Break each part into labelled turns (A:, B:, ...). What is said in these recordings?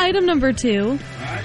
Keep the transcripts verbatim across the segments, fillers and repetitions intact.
A: item number two.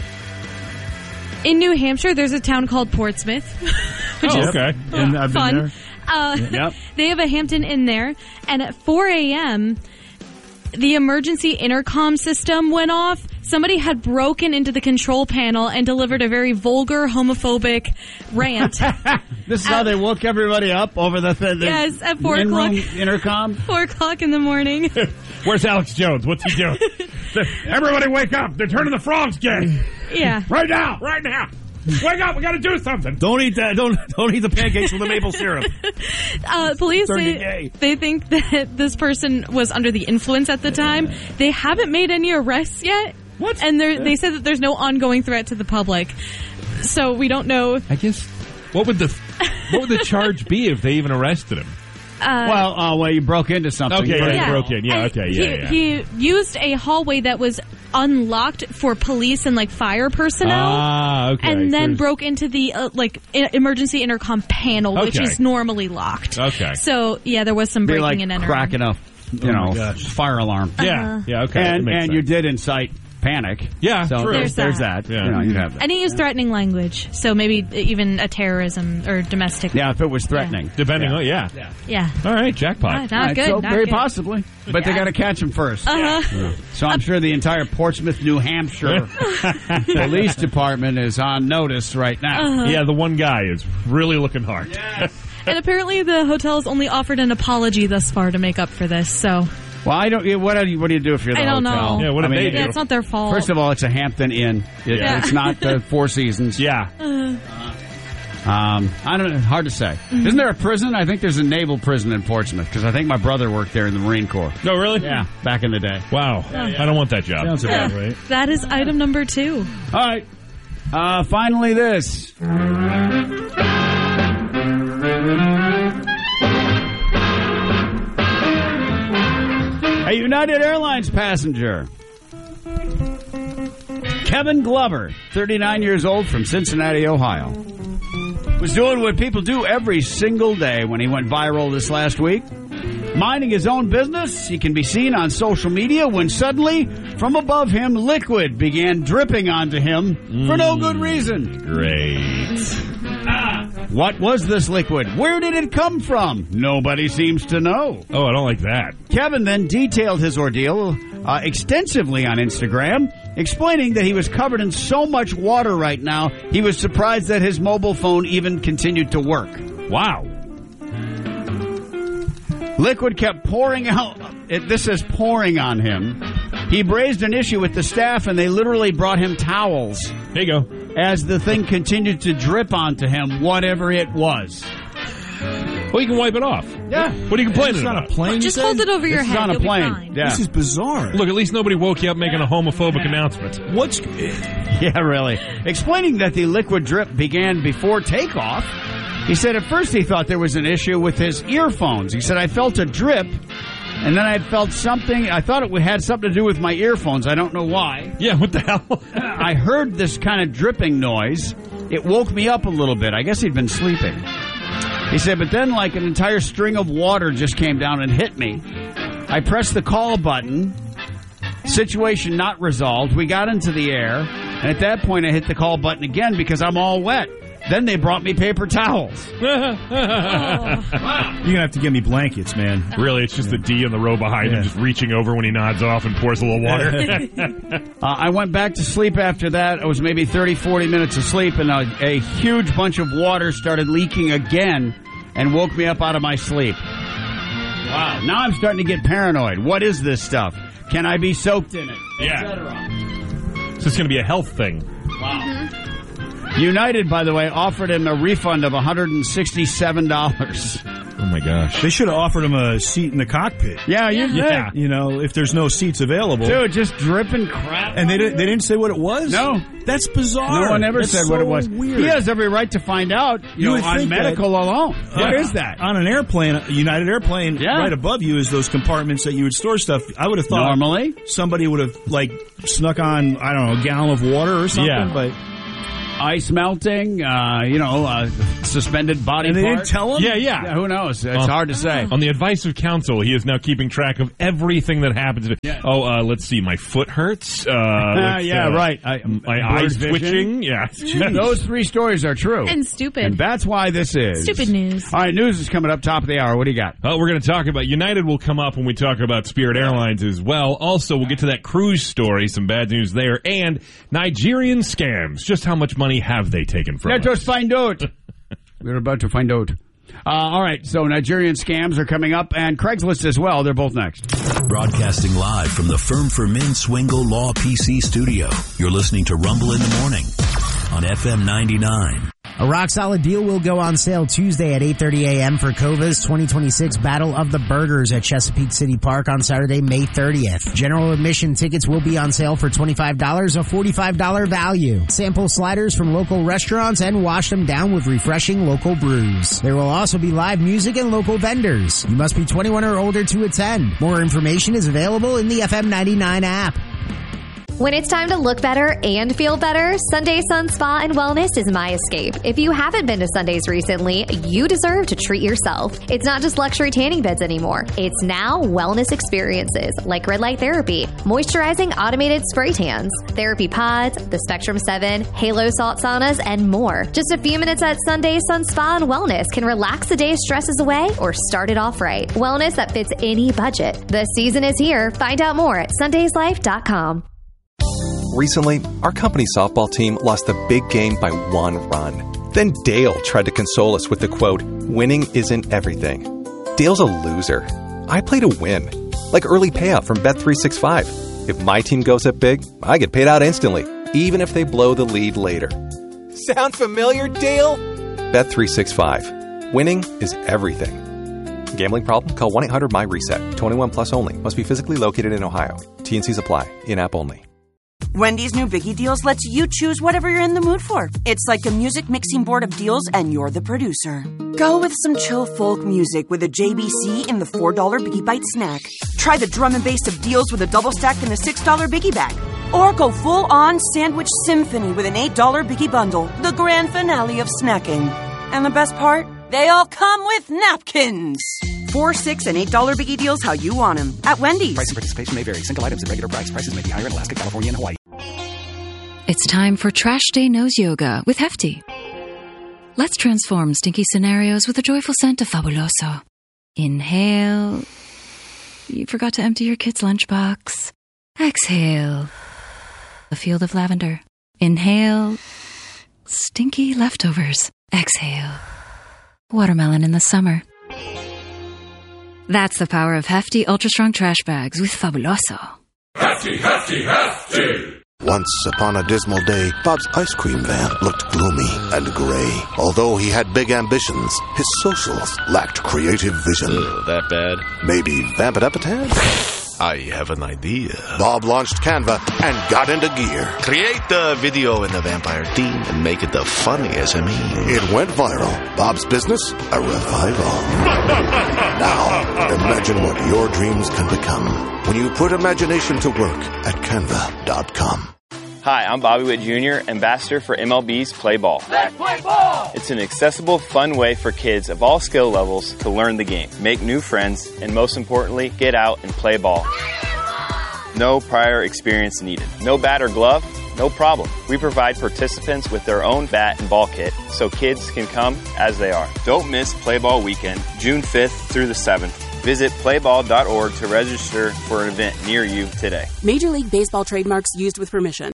A: In New Hampshire, there's a town called Portsmouth. Which
B: oh,
A: is
B: okay.
A: uh,
B: And I've
A: fun.
B: been there.
A: Uh,
B: yep.
A: They have a Hampton Inn there, and at four a.m., the emergency intercom system went off. Somebody had broken into the control panel and delivered a very vulgar, homophobic rant.
C: This is how they woke everybody up over the, the, the
A: yes, at four
C: in-room
A: o'clock.
C: intercom.
A: Four o'clock in the morning.
B: Where's Alex Jones? What's he doing? Everybody wake up. They're turning the frogs gay.
A: Yeah.
B: Right now. Right now. Wake up. We got to do something.
D: Don't eat that. Don't don't eat the pancakes with the maple syrup.
A: Uh, police
D: Turning
A: say
D: gay.
A: they think that this person was under the influence at the time. They haven't made any arrests yet.
B: What?
A: And they said that there's no ongoing threat to the public. So we don't know.
B: I guess, what would the what would the charge be if they even arrested him?
A: Uh,
C: well, uh, well, you broke into something.
B: Okay, yeah,
A: yeah.
B: you broke in. Yeah,
A: And
B: okay,
A: he,
B: yeah, yeah.
A: He used a hallway that was unlocked for police and like fire personnel.
B: Ah, okay.
A: And then
B: There's-
A: broke into the uh, like I- emergency intercom panel, which
B: Okay.
A: is normally locked.
B: Okay.
A: So yeah, there was some
C: Be
A: breaking
C: like
A: and entering.
C: cracking a, you
D: Oh my
C: know,
D: gosh.
C: fire alarm.
B: Yeah, yeah, okay. that
C: And
B: makes
C: and
B: sense.
C: you did incite panic.
B: Yeah,
C: so
B: true.
C: There's,
A: There's
C: there's that.
B: that. Yeah.
C: You know, you'd have that.
A: And he used threatening language, so maybe even a terrorism or domestic.
C: Yeah, if it was threatening.
B: Depending
C: yeah.
B: on, yeah.
A: Yeah.
B: All right, jackpot.
A: Ah, not
C: All right,
A: good.
C: so
A: not
C: very
A: good.
C: possibly. But they
A: Yeah.
C: got to catch him first.
A: Uh-huh.
C: So I'm sure the entire Portsmouth, New Hampshire police department is on notice right now.
A: Uh-huh.
B: Yeah, the one guy is really looking hard.
A: And apparently the hotel has only offered an apology thus far to make up for this, so
C: Well, I don't. What do you, what do you do if you're the
A: I don't
C: hotel?
A: know.
B: Yeah, what do
C: I mean,
B: they do?
A: yeah, it's not their fault.
C: First of all, it's a Hampton Inn. It,
A: Yeah.
C: It's not the Four Seasons.
B: Yeah.
C: Um, I don't know. Hard to say.
A: Mm-hmm.
C: Isn't there a prison? I think there's a naval prison in Portsmouth because I think my brother worked there in the Marine Corps.
B: No, really?
C: Yeah, back in the day.
B: Wow. I don't want that job.
D: Sounds about right.
A: That is item number two.
C: All right. Uh, finally, this. A United Airlines passenger, Kevin Glover, thirty-nine years old, from Cincinnati, Ohio, was doing what people do every single day when he went viral this last week. Minding his own business, he can be seen on social media when suddenly, from above him, liquid began dripping onto him for no good reason.
B: Great.
C: What was this liquid? Where did it come from? Nobody seems to know.
B: Oh, I don't like that.
C: Kevin then detailed his ordeal uh, extensively on Instagram, explaining that he was covered in so much water right now, he was surprised that his mobile phone even continued to work.
B: Wow.
C: Liquid kept pouring out. It, this is pouring on him. He raised an issue with the staff, and they literally brought him towels
B: There you go.
C: as the thing continued to drip onto him, whatever it was.
B: Well, you can wipe it off.
C: Yeah.
B: What are you complaining
D: It's on
B: about?
D: a plane.
A: Just
D: you
A: hold
D: said?
A: it over your
C: This is
A: head.
C: on a
A: You'll be
C: plane.
A: fine.
C: Yeah.
D: This is bizarre.
B: Look, at least nobody woke you up making a homophobic announcement.
D: What's
C: Yeah, really. Explaining that the liquid drip began before takeoff, he said at first he thought there was an issue with his earphones. He said, I felt a drip, and then I felt something. I thought it had something to do with my earphones. I don't know why.
B: Yeah, what the hell?
C: I heard this kind of dripping noise. It woke me up a little bit. I guess he'd been sleeping. He said, but then like an entire string of water just came down and hit me. I pressed the call button. Situation not resolved. We got into the air. And at that point, I hit the call button again because I'm all wet. Then they brought me paper towels.
D: You're gonna have to give me blankets, man.
B: Really, it's just the D in the row behind
D: Yeah.
B: him just reaching over when he nods off and pours a little water.
C: Uh, I went back to sleep after that. I was maybe thirty, forty minutes of sleep, and a, a huge bunch of water started leaking again and woke me up out of my sleep. Wow. Now I'm starting to get paranoid. What is this stuff? Can I be soaked in it?
B: Yeah.
C: Et cetera.
B: So it's going to be a health thing.
C: Wow. United, by the way, offered him a refund of one hundred sixty-seven dollars.
B: Oh, my gosh.
D: They should have offered him a seat in the cockpit.
C: Yeah, you did.
B: Yeah.
D: You know, if there's no seats available.
C: Dude, just dripping crap.
D: And they didn't. They didn't say what it was.
C: No.
D: That's bizarre.
C: No one ever
D: That's
C: said
D: so
C: what it was.
D: Weird.
C: He has every right to find out, you,
D: You
C: know,
D: would
C: on
D: think
C: medical alone. What
D: Yeah.
C: is that?
D: On an airplane, a United airplane,
C: Yeah.
D: right above you is those compartments that you would store stuff. I would have thought
C: Normally?
D: somebody would have like snuck on, I don't know, a gallon of water or something.
B: Yeah.
D: But
C: ice melting, uh, you know, uh, suspended body
D: And they
C: part.
D: didn't tell him?
B: Yeah, yeah.
C: Yeah, who knows? It's
B: Uh,
C: hard to say.
B: On the advice of counsel, he is now keeping track of everything that happens.
C: Yeah.
B: Oh, uh, let's see. My foot hurts. Uh,
C: Uh,
B: let's,
C: yeah,
B: uh,
C: right. I,
B: My
C: blurred
B: eyes
C: vision.
B: twitching. Yeah.
C: Those three stories are true.
A: And stupid.
C: And that's why this is.
A: Stupid news.
C: All right, news is coming up top of the hour. What do you got?
B: Well, we're going to talk about United will come up when we talk about Spirit Airlines as well. Also, we'll get to that cruise story, some bad news there, and Nigerian scams. Just how much money have they taken from
C: Let
B: us?
C: us find out. We're about to find out. Uh, all right, so Nigerian scams are coming up, and Craigslist as well. They're both next.
E: Broadcasting live from the Firm for Men Swingle Law P C studio. You're listening to Rumble in the Morning on F M ninety-nine.
F: A rock-solid deal will go on sale Tuesday at eight thirty a.m. for Cova's twenty twenty-six Battle of the Burgers at Chesapeake City Park on Saturday, May thirtieth. General admission tickets will be on sale for twenty-five dollars, a forty-five dollars value. Sample sliders from local restaurants and wash them down with refreshing local brews. There will also be live music and local vendors. You must be twenty-one or older to attend. More information is available in the F M ninety-nine app.
G: When it's time to look better and feel better, Sunday Sun Spa and Wellness is my escape. If you haven't been to Sundays recently, you deserve to treat yourself. It's not just luxury tanning beds anymore. It's now wellness experiences like red light therapy, moisturizing automated spray tans, therapy pods, the Spectrum seven, Halo salt saunas, and more. Just a few minutes at Sunday Sun Spa and Wellness can relax the day's stresses away or start it off right. Wellness that fits any budget. The season is here. Find out more at sundays life dot com.
H: Recently, our company softball team lost the big game by one run. Then Dale tried to console us with the quote, "Winning isn't everything." Dale's a loser. I play to win. Like early payout from Bet three sixty-five. If my team goes up big, I get paid out instantly, even if they blow the lead later. Sound familiar, Dale? Bet three sixty-five. Winning is everything. Gambling problem? Call one eight hundred M Y reset. twenty-one plus only. Must be physically located in Ohio. T N Cs apply. In-app only.
I: Wendy's new Biggie Deals lets you choose whatever you're in the mood for. It's like a music mixing board of deals, and you're the producer. Go with some chill folk music with a J B C in the four dollar Biggie Bite snack. Try the drum and bass of deals with a double stack in the six dollar Biggie Bag. Or go full-on sandwich symphony with an eight dollar Biggie Bundle, the grand finale of snacking. And the best part? They all come with napkins. Four, six, and eight dollar Biggie Deals how you want them at Wendy's.
J: Price and participation may vary. Single items at regular price. Prices may be higher in Alaska, California, and Hawaii.
K: It's time for Trash Day Nose Yoga with Hefty. Let's transform stinky scenarios with a joyful scent of Fabuloso. Inhale. You forgot to empty your kid's lunchbox. Exhale. A field of lavender. Inhale. Stinky leftovers. Exhale. Watermelon in the summer. That's the power of Hefty Ultra Strong Trash Bags with Fabuloso.
L: Hefty, Hefty, Hefty!
M: Once upon a dismal day, Bob's ice cream van looked gloomy and gray. Although he had big ambitions, his socials lacked creative vision.
N: Ugh, that bad?
M: Maybe vamp it up a tad?
N: I have an idea.
M: Bob launched Canva and got into gear.
N: Create the video in the vampire theme and make it the funniest of me.
M: It went viral. Bob's business, a revival. Now, imagine what your dreams can become when you put imagination to work at canva dot com.
O: Hi, I'm Bobby Witt Junior, ambassador for M L B's Play Ball.
L: Let's play ball!
O: It's an accessible, fun way for kids of all skill levels to learn the game, make new friends, and most importantly, get out and play ball. No prior experience needed. No bat or glove? No problem. We provide participants with their own bat and ball kit so kids can come as they are. Don't miss Play Ball Weekend, June fifth through the seventh. Visit play ball dot org to register for an event near you today.
P: Major League Baseball trademarks used with permission.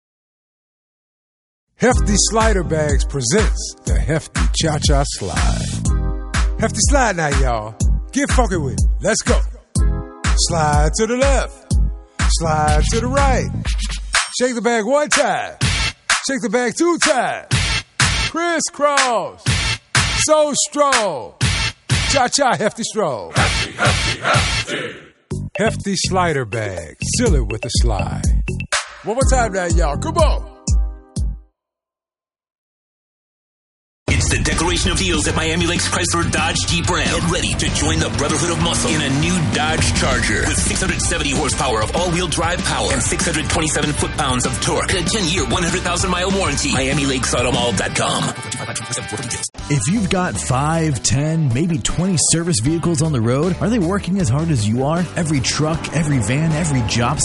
Q: Hefty Slider Bags presents the Hefty Cha-Cha Slide. Hefty Slide now, y'all. Get funky with it. Let's go. Slide to the left. Slide to the right. Shake the bag one time. Shake the bag two times. Crisscross. So strong. Cha-cha Hefty Stroll.
L: Hefty, Hefty, Hefty.
Q: Hefty Slider Bag. Seal it with a slide. One more time now, y'all. Come on.
E: It's
R: It's the declaration of deals at Miami Lakes Chrysler Dodge Jeep Ram. Get ready to join the Brotherhood of Muscle in a new Dodge Charger with six hundred seventy horsepower of all-wheel drive power and six hundred twenty-seven foot-pounds of torque and a ten-year, one hundred thousand mile warranty. Miami Lakes Auto Mall dot com.
S: If you've got five, ten, maybe twenty service vehicles on the road, are they working as hard as you are? Every truck, every van, every job